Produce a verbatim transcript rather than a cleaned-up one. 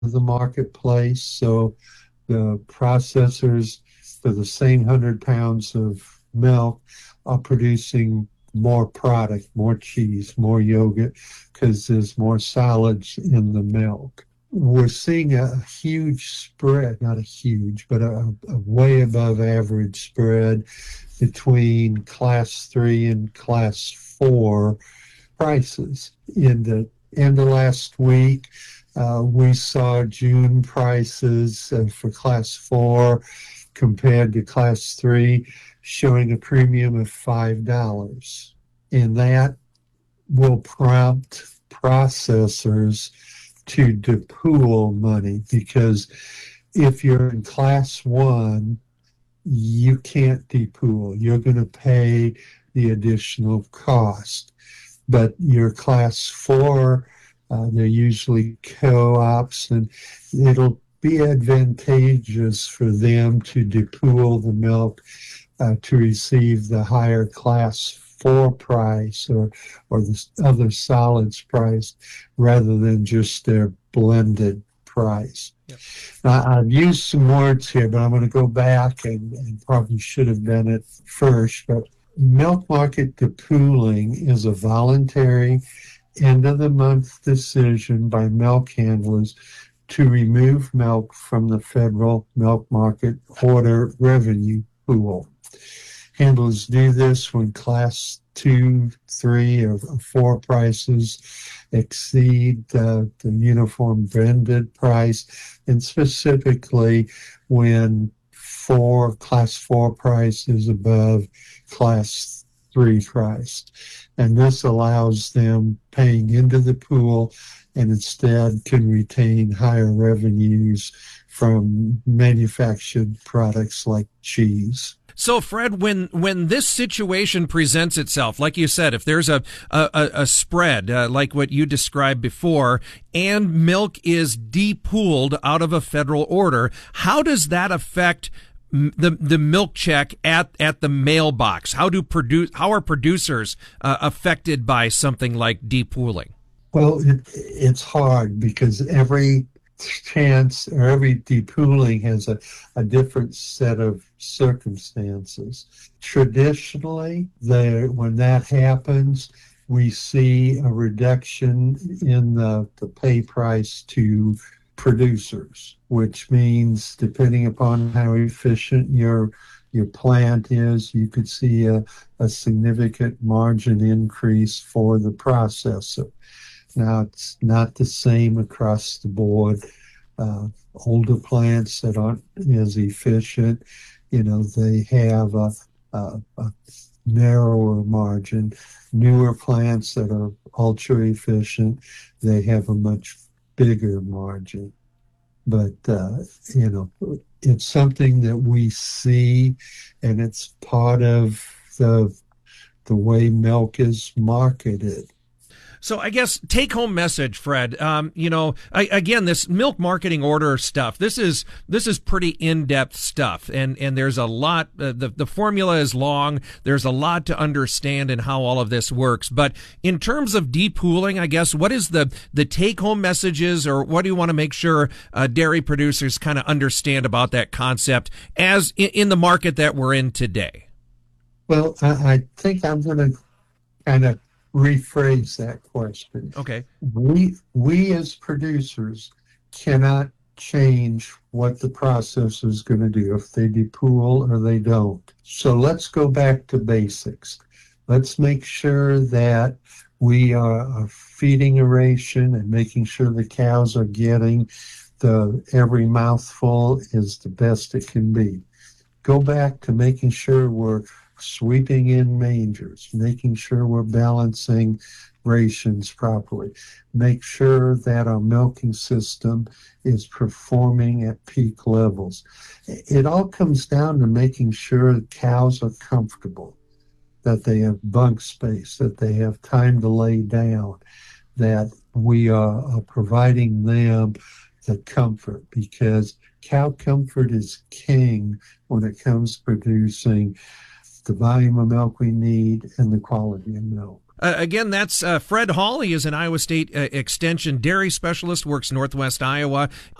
of the marketplace. So the processors for the same one hundred pounds of milk are producing more product, more cheese, more yogurt, because there's more solids in the milk. We're seeing a huge spread, not a huge, but a, a way above average spread between class three and class four prices. In the end of last week, uh, we saw June prices uh, for class four compared to class three showing a premium of five dollars. And that will prompt processors to depool money, because if you're in class one, you can't depool. You're going to pay the additional cost. But your class four, uh, they're usually co-ops, and it'll be advantageous for them to depool the milk uh, to receive the higher class four price or or the other solids price rather than just their blended price. Yep. Now, I've used some words here, but I'm going to go back and, and probably should have done it first. But milk market depooling is a voluntary end-of-the-month decision by milk handlers to remove milk from the federal milk market order revenue pool. Handlers do this when class two, three, or four prices exceed uh, the uniform blended price, and specifically when four class four price is above class three price. And this allows them paying into the pool and instead can retain higher revenues from manufactured products like cheese. So, Fred, when when this situation presents itself, like you said, if there's a a, a spread uh, like what you described before, and milk is depooled out of a federal order, how does that affect the the milk check at at the mailbox? How do produce how are producers uh, affected by something like depooling? Well, it, it's hard because every chance or every depooling has a, a different set of circumstances. Traditionally, there when that happens, we see a reduction in the, the pay price to producers, which means depending upon how efficient your your plant is, you could see a, a significant margin increase for the processor. Now, it's not the same across the board. Uh, older plants that aren't as efficient, you know, they have a, a, a narrower margin. Newer plants that are ultra efficient, they have a much bigger margin. But, uh, you know, it's something that we see, and it's part of the the way milk is marketed. So I guess take-home message, Fred. Um, you know, I, again, this milk marketing order stuff. This is this is pretty in-depth stuff, and and there's a lot. Uh, the the formula is long. There's a lot to understand in how all of this works. But in terms of depooling, I guess what is the the take-home messages, or what do you want to make sure uh, dairy producers kind of understand about that concept as in, in the market that we're in today? Well, I, I think I'm going to kind of rephrase that question. Okay. We we as producers cannot change what the processor is going to do if they depool or they don't. So let's go back to basics. Let's make sure that we are feeding a ration and making sure the cows are getting the every mouthful is the best it can be. Go back to making sure we're sweeping in mangers, making sure we're balancing rations properly, make sure that our milking system is performing at peak levels. It all comes down to making sure the cows are comfortable, that they have bunk space, that they have time to lay down, that we are, are providing them the comfort, because cow comfort is king when it comes to producing the volume of milk we need and the quality of milk. uh, again, that's uh, Fred Hall. He is an Iowa State uh, Extension dairy specialist, works Northwest Iowa.